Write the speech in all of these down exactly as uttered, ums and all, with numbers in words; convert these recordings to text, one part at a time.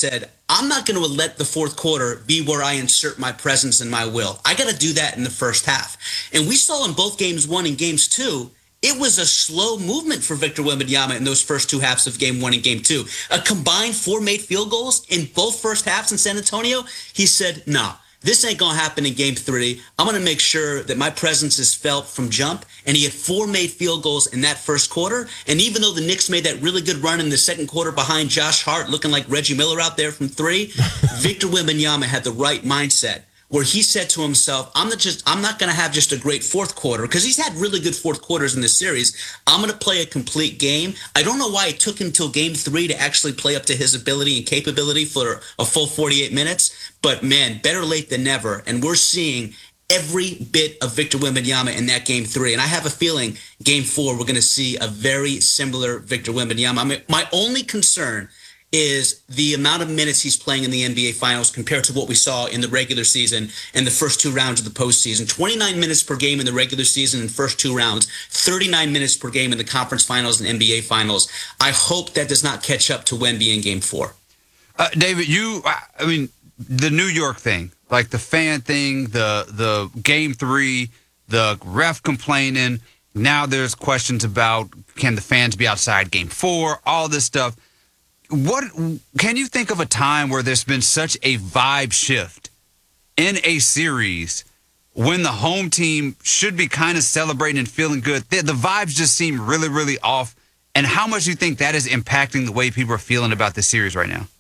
said, I'm not going to let the fourth quarter be where I insert my presence and my will. I got to do that in the first half. And we saw in both games one and games two, it was a slow movement for Victor Wembanyama in those first two halves of game one and game two. A combined four made field goals in both first halves in San Antonio. He said, no, this ain't going to happen in game three. I'm going to make sure that my presence is felt from jump. And he had four made field goals in that first quarter. And even though the Knicks made that really good run in the second quarter behind Josh Hart, looking like Reggie Miller out there from three, Victor Wembanyama had the right mindset, where he said to himself, I'm not just I'm not going to have just a great fourth quarter, because he's had really good fourth quarters in this series. I'm going to play a complete game. I don't know why it took him until game three to actually play up to his ability and capability for a full forty-eight minutes. But, man, better late than never. And we're seeing every bit of Victor Wembanyama in that game three. And I have a feeling game four we're going to see a very similar Victor Wembanyama. I mean, my only concern is the amount of minutes he's playing in the N B A Finals compared to what we saw in the regular season and the first two rounds of the postseason. twenty-nine minutes per game in the regular season and first two rounds, thirty-nine minutes per game in the conference finals and N B A Finals. I hope that does not catch up to Wemby in game four. Uh, David, you, I mean, the New York thing, like the fan thing, the the game three, the ref complaining. Now there's questions about, can the fans be outside game four, all this stuff. What can you think of a time where there's been such a vibe shift in a series when the home team should be kind of celebrating and feeling good? The, the vibes just seem really, really off. And how much do you think that is impacting the way people are feeling about this series right now?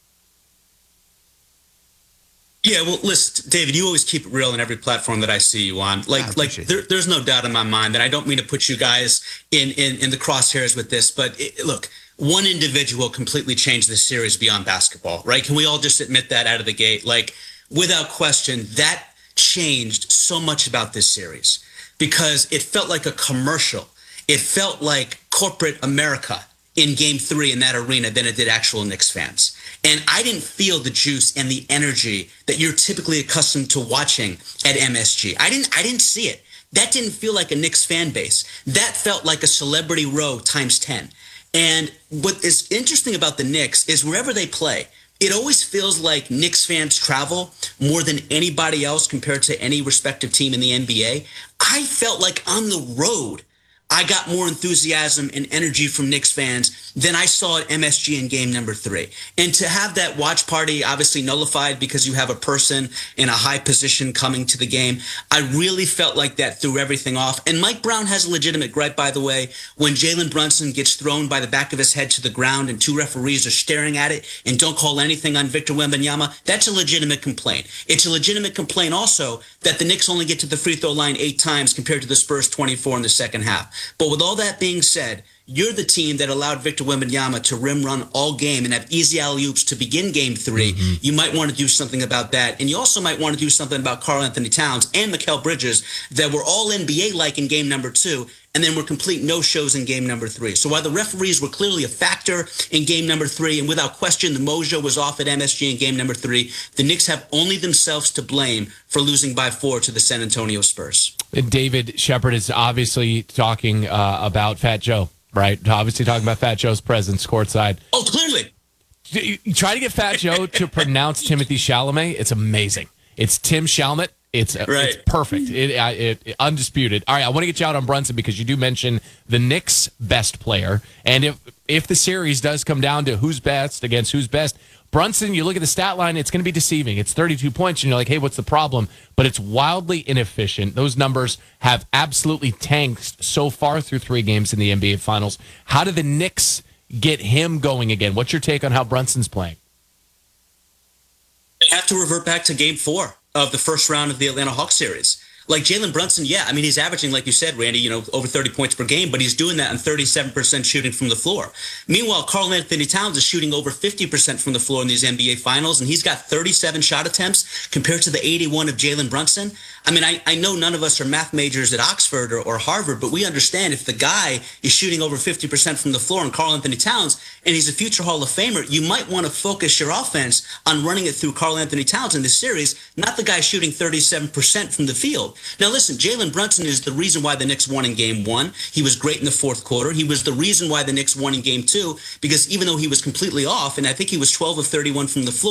Yeah, well, listen, David, you always keep it real in every platform that I see you on. Like, like there, there's no doubt in my mind that I don't mean to put you guys in, in, in the crosshairs with this, but it, look, one individual completely changed this series beyond basketball, right? Can we all just admit that out of the gate? Like, without question, that changed so much about this series because it felt like a commercial. It felt like corporate America in game three in that arena than it did actual Knicks fans. And I didn't feel the juice and the energy that you're typically accustomed to watching at M S G. I didn't, I didn't see it. That didn't feel like a Knicks fan base. That felt like a celebrity row times ten. And what is interesting about the Knicks is wherever they play, it always feels like Knicks fans travel more than anybody else compared to any respective team in the N B A. I felt like on the road, I got more enthusiasm and energy from Knicks fans than I saw at M S G in game number three. And to have that watch party obviously nullified because you have a person in a high position coming to the game, I really felt like that threw everything off. And Mike Brown has a legitimate gripe, by the way, when Jalen Brunson gets thrown by the back of his head to the ground and two referees are staring at it and don't call anything on Victor Wembanyama. That's a legitimate complaint. It's a legitimate complaint also that the Knicks only get to the free throw line eight times compared to the Spurs twenty-four in the second half. But with all that being said, you're the team that allowed Victor Wembanyama to rim run all game and have easy alley-oops to begin game three. Mm-hmm. You might want to do something about that. And you also might want to do something about Karl-Anthony Towns and Mikal Bridges that were all N B A-like in game number two and then were complete no-shows in game number three. So while the referees were clearly a factor in game number three, and without question the mojo was off at M S G in game number three, the Knicks have only themselves to blame for losing by four to the San Antonio Spurs. David Shepard is obviously talking uh, about Fat Joe, right? Obviously talking about Fat Joe's presence courtside. Oh, clearly. You, you try to get Fat Joe to pronounce Timothy Chalamet. It's amazing. It's Tim Chalamet. It's, uh, right. It's perfect. It, uh, it, it undisputed. All right, I want to get you out on Brunson because you do mention the Knicks' best player, and if if the series does come down to who's best against who's best, Brunson, you look at the stat line, it's going to be deceiving. It's thirty-two points, and you're like, hey, what's the problem? But it's wildly inefficient. Those numbers have absolutely tanked so far through three games in the N B A Finals. How do the Knicks get him going again? What's your take on how Brunson's playing? They have to revert back to game four of the first round of the Atlanta Hawks series. Like Jalen Brunson, yeah, I mean, he's averaging, like you said, Randy, you know, over thirty points per game, but he's doing that on thirty-seven percent shooting from the floor. Meanwhile, Karl-Anthony Towns is shooting over fifty percent from the floor in these N B A Finals, and he's got thirty-seven shot attempts compared to the eighty-one of Jalen Brunson. I mean, I, I know none of us are math majors at Oxford or, or Harvard, but we understand if the guy is shooting over fifty percent from the floor and Karl-Anthony Towns, and he's a future Hall of Famer, you might want to focus your offense on running it through Karl-Anthony Towns in this series, not the guy shooting thirty-seven percent from the field. Now, listen, Jalen Brunson is the reason why the Knicks won in game one. He was great in the fourth quarter. He was the reason why the Knicks won in game two, because even though he was completely off, and I think he was twelve of thirty-one from the floor,